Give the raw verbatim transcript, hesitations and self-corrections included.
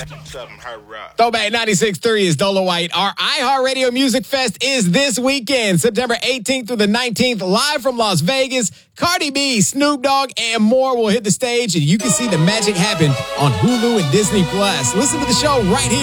Something hard rock. Throwback ninety-six point three is Dolo White. Our iHeartRadio Music Fest is this weekend, September eighteenth through the nineteenth, live from Las Vegas. Cardi B, Snoop Dogg, and more will hit the stage, and you can see the magic happen on Hulu and Disney Plus. Listen to the show right here.